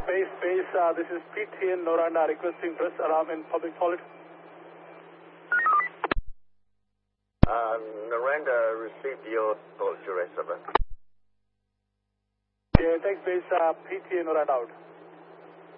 Base, this is PTN Noranda requesting dress alarm in public toilet. Noranda received your call, Jurek, over. Yeah, thanks, base, PTN Noranda out.